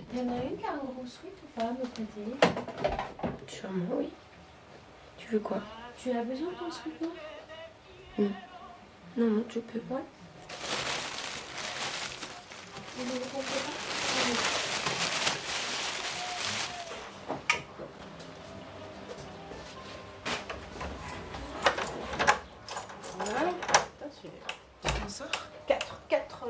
T'en as une qui a un gros sweat ou pas à me prêter? Sûrement, oui. Tu veux quoi? Tu as besoin de ton sweat, non? Non, tu peux. Ouais. Vous ne le comptez pas? Voilà. Ça 4.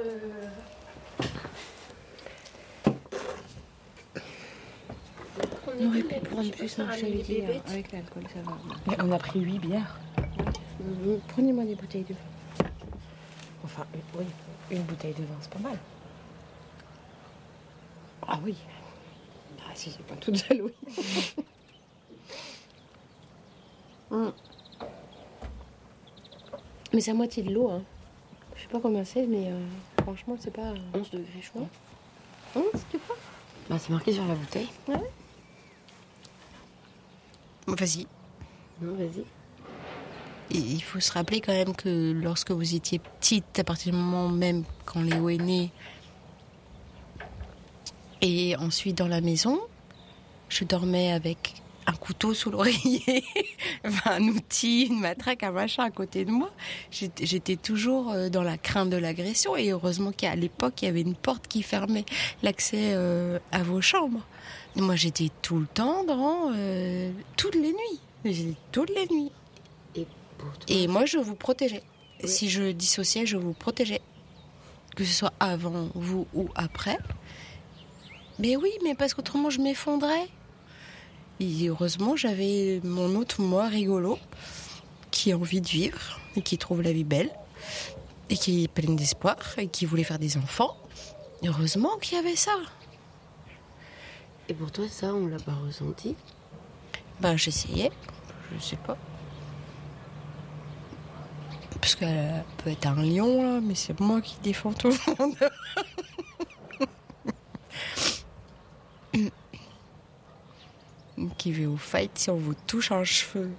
On aurait pu prendre plus, moi je t'avais dit, avec l'alcool, ça va. Mais on a pris 8 bières. Prenez-moi des bouteilles de vin. Enfin, oui, une bouteille de vin, c'est pas mal. Ah oui. Ah si, c'est pas toute seule, oui. Mais c'est à moitié de l'eau, hein. Je sais pas combien c'est, mais franchement, c'est pas 11 degrés, je crois. 11, tu crois? Bah, c'est marqué sur la bouteille. Ouais. Bon, vas-y. Non, vas-y. Et il faut se rappeler quand même que lorsque vous étiez petite, à partir du moment même quand Léo est né, et ensuite dans la maison, je dormais avec un couteau sous l'oreiller, enfin, un outil, une matraque, un machin à côté de moi. J'étais toujours dans la crainte de l'agression, et heureusement qu'à l'époque, il y avait une porte qui fermait l'accès à vos chambres. Et moi, j'étais tout le temps dans toutes les nuits. Toutes les nuits. Et moi, je vous protégeais. Oui. Si je dissociais, je vous protégeais. Que ce soit avant vous ou après. Mais oui, mais parce qu'autrement, je m'effondrais. Et heureusement, j'avais mon autre moi rigolo, qui a envie de vivre, et qui trouve la vie belle, et qui est pleine d'espoir, et qui voulait faire des enfants. Heureusement qu'il y avait ça. Et pour toi, ça, on l'a pas ressenti? Ben, j'essayais. Je sais pas. Parce qu'elle peut être un lion, là, mais c'est moi qui défends tout le monde. Qui va au fight si on vous touche un cheveu.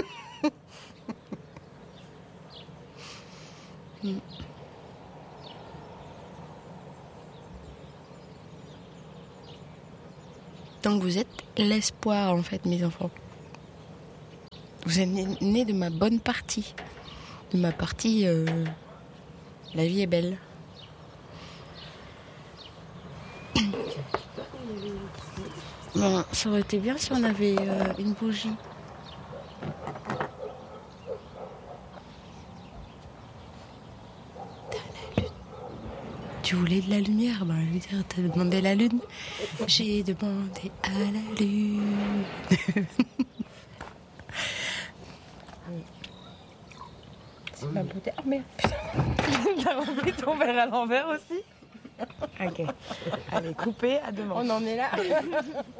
Donc vous êtes l'espoir, en fait, mes enfants. Vous êtes nés de ma bonne partie. De ma partie, la vie est belle. Bon, ça aurait été bien si on avait une bougie. T'as la lune. Tu voulais de la lumière? Ben, je veux dire, t'as demandé à la lune. J'ai demandé à la lune. C'est ma bouteille. Oh merde, putain. T'as rempli ton verre à l'envers aussi? Ok. Allez, coupé à demain. On en est là.